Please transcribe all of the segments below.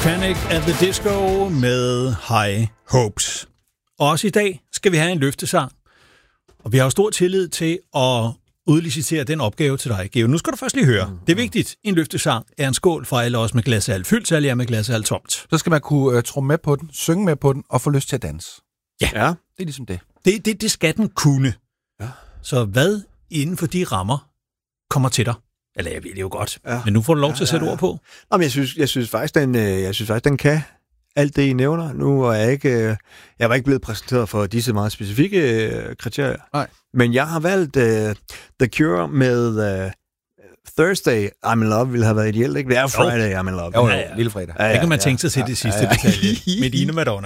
Panic at the Disco med High Hopes. Og også i dag skal vi have en løftesang. Og vi har jo stor tillid til at udlicitere den opgave til dig, Geo. Nu skal du først lige høre. Det er vigtigt. En løftesang er en skål for alle os med glas halvt fyldt, så alle jer med glas halvt tomt. Så skal man kunne tromme med på den, synge med på den og få lyst til at danse. Ja. Det er ligesom det. Det skal den kunne. Ja. Så hvad inden for de rammer kommer til dig? Eller jeg ved det jo godt, men nu får du lov til at sætte ord på. Nå, men jeg synes faktisk, den kan alt det, I nævner. Nu er jeg var ikke blevet præsenteret for disse meget specifikke kriterier. Nej. Men jeg har valgt The Cure med Thursday, I'm in Love, ville have været ideelt, ikke? Det er Friday, I'm in Love. Jo, lille fredag. Det kan man tænke sig til det sidste detalje. Medina Madonna.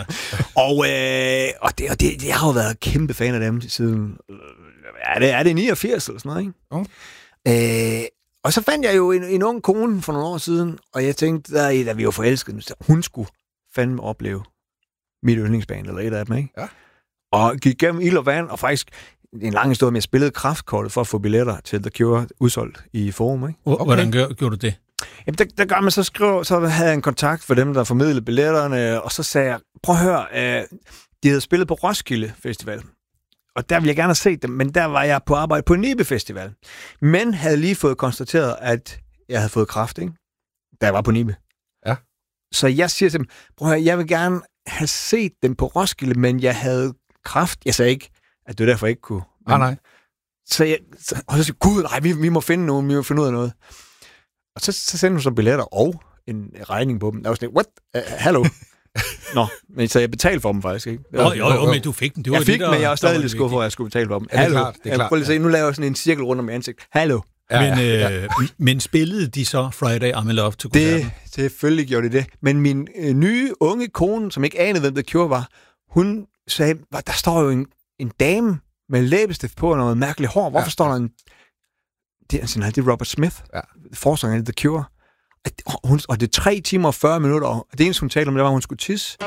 Og det har jo været kæmpe fan af dem siden... Er det 89 eller sådan noget, ikke? Og så fandt jeg jo en ung kone for nogle år siden, og jeg tænkte, da vi var forelskede, hun skulle fandme opleve mit yndlingsband, eller et af dem, ikke? Ja. Og gik gennem ild og vand, og faktisk en lang historie, med jeg spillede kraftkortet for at få billetter til The Cure udsolgt i Forum, ikke? Okay. Hvordan gjorde du det? Jamen, der gør man så havde jeg en kontakt for dem, der formidlede billetterne, og så sagde jeg, prøv at høre, de havde spillet på Roskilde Festival. Og der ville jeg gerne have set dem, men der var jeg på arbejde på Nibe Festival. Men havde lige fået konstateret, at jeg havde fået kræft, ikke? Da jeg var på Nibe. Ja. Så jeg siger til dem, prøv at høre, jeg vil gerne have set dem på Roskilde, men jeg havde kræft. Jeg sagde ikke, at det var derfor, jeg ikke kunne. Men, nej. og så siger gud, nej, vi må finde nogen, vi må finde ud af noget. Og så sendte hun så billetter og en regning på dem. Der var sådan, what? Hallo? Nå, men så jeg betalte for dem faktisk, ikke? Jo, men du fik den. Jeg fik den, men jeg var stadig lidt skuffet for, at jeg skulle betale for dem. Ja, det er klart. Prøv lige at se, nu laver jeg sådan en cirkel rundt om mit ansigt. Hallo? Men spillede de så Friday I'm in Love til koncerten? Selvfølgelig gjorde de det. Men min nye unge kone, som ikke anede, hvem The Cure var, hun sagde, der står jo en dame med læbestift på og noget mærkeligt hår. Hvorfor står der en... Det er Robert Smith, forsangeren af The Cure. Og det er 3 timer og 40 minutter, og det eneste, hun talte om, det var, at hun skulle tisse.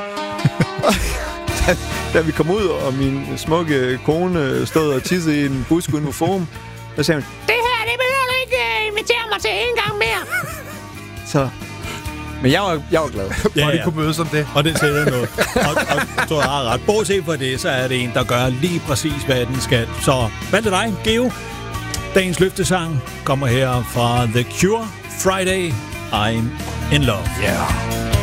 Da vi kom ud, og min smukke kone stod og tissede i en bus uden for Forum, der sagde hun, det her, det behøver du ikke invitere mig til en gang mere. Så... Men jeg var glad. Ja, de kunne mødes om det. Og det tæller noget. Og du har ret. Bortset fra det, så er det en, der gør lige præcis, hvad den skal. Så hvad er dig, Geo? Dagens løftesang kommer her fra The Cure, Friday, I'm in Love. Yeah.